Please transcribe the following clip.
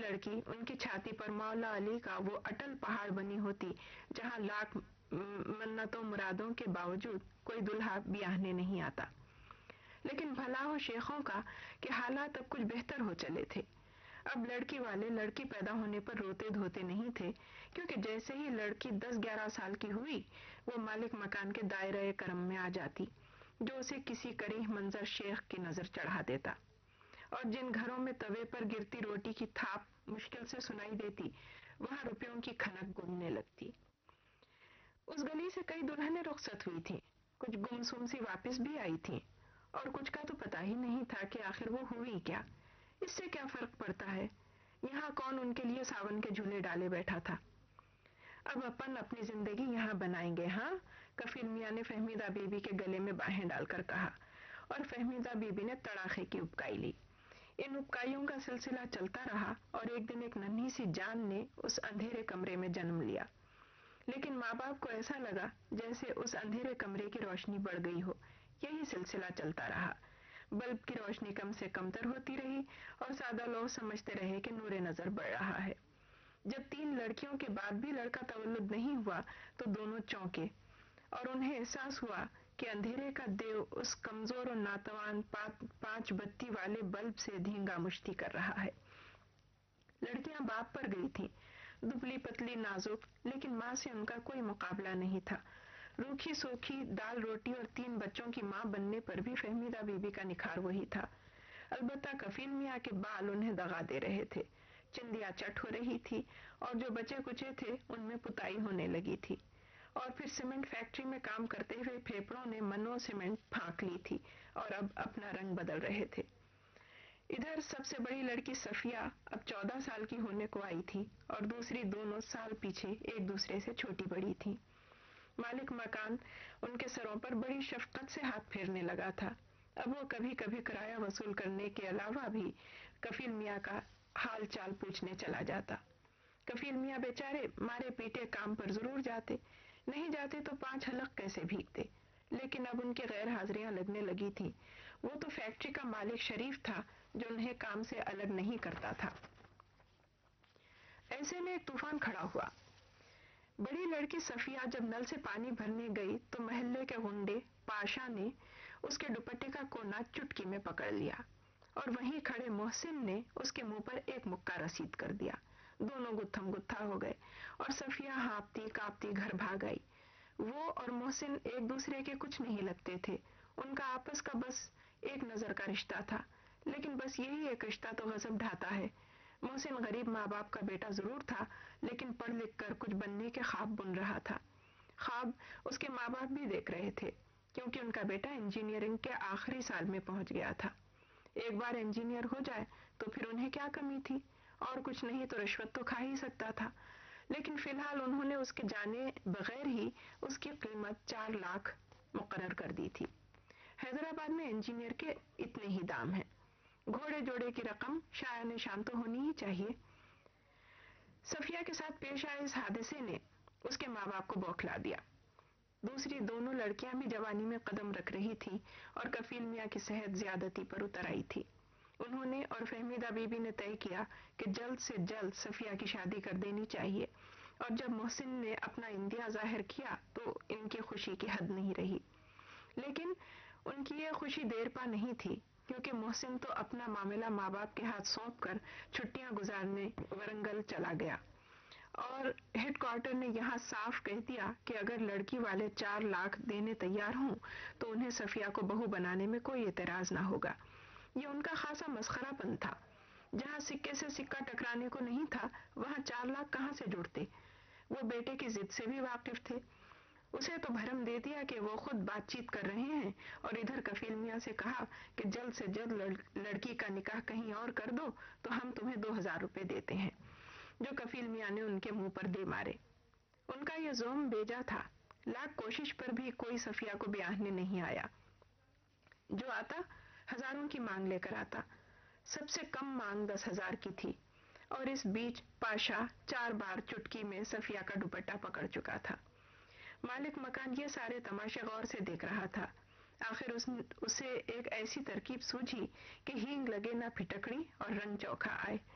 لڑکی ان کی چھاتی پر مولا علی کا وہ اٹل پہاڑ بنی ہوتی جہاں لاکھ منتوں مرادوں کے باوجود کوئی دلہا بیاہنے نہیں آتا۔ لیکن بھلا ہو شیخوں کا کہ حالات اب کچھ بہتر ہو چلے تھے۔ اب لڑکی والے لڑکی پیدا ہونے پر روتے دھوتے نہیں تھے، کیونکہ جیسے ہی لڑکی 10-11 سال کی ہوئی وہ مالک مکان کے دائرۂ کرم میں آ جاتی، جو اسے کسی کریہ منظر شیخ کی نظر چڑھا دیتا، اور جن گھروں میں توے پر گرتی روٹی کی تھاپ مشکل سے سنائی دیتی وہاں روپیوں کی کھنک گونجنے لگتی۔ اس گلی سے کئی دلہنیں رخصت ہوئی تھیں، کچھ گمسم سی واپس بھی آئی تھیں، اور کچھ کا تو پتہ ہی نہیں تھا کہ آخر وہ ہوئی کیا۔ اس سے کیا فرق پڑتا ہے، یہاں کون ان کے لیے ساون کے جھولے ڈالے بیٹھا تھا۔ اب اپن اپنی زندگی یہاں بنائیں گے، ہاں، کفیل میاں نے فہمیدہ بی بی کے گلے میں باہیں ڈال کر کہا، اور فہمیدہ بی بی نے تڑاخے کی اپکائی لی۔ ان اپکائیوں کا سلسلہ چلتا رہا، اور ایک دن ایک ننھی سی جان نے اس اندھیرے کمرے میں جنم لیا۔ لیکن ماں باپ کو ایسا لگا جیسے اس اندھیرے کمرے کی روشنی بڑھ گئی ہو۔ یہی سلسلہ چلتا رہا، بلب کی روشنی کم سے کم تر ہوتی رہی، اور سادہ لوگ سمجھتے رہے کہ نور نظر بڑھ رہا ہے۔ جب 3 لڑکیوں کے بعد بھی لڑکا تولد نہیں ہوا تو دونوں چونکے، اور انہیں احساس ہوا کہ اندھیرے کا دیو اس کمزور اور ناتوان 5 بتی والے بلب سے دھینگا مشتی کر رہا ہے۔ لڑکیاں باپ پر گئی تھیں، دبلی پتلی نازک، لیکن ماں سے ان کا کوئی مقابلہ نہیں تھا۔ روکھی سوکھی دال روٹی اور 3 بچوں کی ماں بننے پر بھی فہمیدہ بی بی کا نکھار وہی تھا۔ البتہ کفیل میاں کے بال انہیں دغا دے رہے تھے، چندیاں چٹ ہو رہی تھی، اور جو بچے کچے تھے ان میں پتائی ہونے لگی تھی، اور پھر سیمنٹ فیکٹری میں کام کرتے ہوئے پھیپھڑوں نے منو سیمنٹ پھانک لی تھی اور اب اپنا رنگ بدل رہے تھے۔ ادھر سب سے بڑی لڑکی صفیہ اب 14 سال کی ہونے کو آئی تھی، اور دوسری دونوں سال پیچھے ایک دوسرے سے چھوٹی بڑی تھی۔ مالک مکان ان کے سروں پر بڑی شفقت سے ہاتھ پھیرنے لگا تھا۔ اب وہ کبھی کبھی کرایہ وصول کرنے کے علاوہ بھی کفیل میاں کا حال چال پوچھنے چلا جاتا۔ کفیل میاں بیچارے مارے پیٹے کام پر ضرور جاتے، نہیں جاتے تو 5 حلق کیسے بھیگتے، لیکن اب ان کی غیر حاضریاں لگنے لگی تھیں۔ وہ تو فیکٹری کا مالک شریف تھا جو انہیں کام سے الگ نہیں کرتا تھا۔ ایسے میں ایک طوفان کھڑا ہوا۔ بڑی لڑکی صفیہ جب نل سے پانی بھرنے گئی تو محلے کے غنڈے پاشا نے اس کے دوپٹے کا کونا چٹکی میں پکڑ لیا، اور وہیں کھڑے محسن نے اس کے منہ پر ایک مکہ رسید کر دیا۔ دونوں گتھم گتھا ہو گئے، اور صفیہ ہانپتی کانپتی گھر بھاگ آئی۔ وہ اور محسن ایک دوسرے کے کچھ نہیں لگتے تھے، ان کا آپس کا بس ایک نظر کا رشتہ تھا، لیکن بس یہی ایک رشتہ تو غضب ڈھاتا ہے۔ محسن غریب ماں باپ کا بیٹا ضرور تھا، لیکن پڑھ لکھ کر کچھ بننے کے خواب بن رہا تھا۔ خواب اس کے ماں باپ بھی دیکھ رہے تھے، کیونکہ ان کا بیٹا انجینئرنگ کے آخری سال میں پہنچ گیا تھا۔ ایک بار انجینئر ہو جائے تو پھر انہیں کیا کمی تھی، اور کچھ نہیں تو رشوت تو کھا ہی سکتا تھا، لیکن فی الحال انہوں نے اس کے جانے بغیر ہی اس کی قیمت 4 لاکھ مقرر کر دی تھی۔ حیدرآباد میں انجینئر کے اتنے ہی دام ہیں، گھوڑے جوڑے کی رقم شایع نشان تو ہونی ہی چاہیے۔ صفیہ کے ساتھ پیش آئے اس حادثے نے اس کے ماں باپ کو بوکھلا دیا۔ دوسری دونوں لڑکیاں بھی جوانی میں قدم رکھ رہی تھیں، اور کفیل میاں کی صحت زیادتی پر اتر آئی تھی۔ انہوں نے اور فہمیدہ بی بی نے طے کیا کہ جلد سے جلد صفیہ کی شادی کر دینی چاہیے، اور جب محسن نے اپنا اندیہ ظاہر کیا تو ان کی خوشی کی حد نہیں رہی۔ لیکن ان کی یہ خوشی دیر پا نہیں تھی، کیونکہ محسن تو اپنا معاملہ ماں باپ کے ہاتھ سونپ کر چھٹیاں گزارنے ورنگل چلا گیا، اور ہیڈ کوارٹر نے یہاں صاف کہہ دیا کہ اگر لڑکی والے 4 لاکھ دینے تیار ہوں تو انہیں صفیہ کو بہو بنانے میں کوئی اعتراض نہ ہوگا۔ یہ ان کا خاصا مسخرہ پن تھا، جہاں سکے سے سکہ ٹکرانے کو نہیں تھا وہاں 4 لاکھ کہاں سے جڑتے۔ وہ بیٹے کی ضد سے بھی واقف تھے، اسے تو بھرم دے دیا کہ وہ خود بات چیت کر رہے ہیں، اور ادھر کفیل میاں سے کہا کہ جلد سے جلد لڑکی کا نکاح کہیں اور کر دو تو ہم تمہیں 2000 روپے دیتے ہیں، جو کفیل میاں نے ان کے منہ پر دے مارے۔ ان کا یہ زوم بیجا تھا، لاکھ کوشش پر بھی کوئی صفیہ کو بیاہنے نہیں آیا، جو آتا ہزاروں کی مانگ لے کر آتا۔ سب سے کم مانگ 10,000 کی تھی، اور اس بیچ پاشا 4 بار چٹکی میں صفیہ کا دوپٹہ پکڑ چکا تھا۔ مالک مکان یہ سارے تماشے غور سے دیکھ رہا تھا۔ آخر اسے ایک ایسی ترکیب سوجھی کہ ہینگ لگے نہ پھٹکڑی اور رنگ چوکھا آئے۔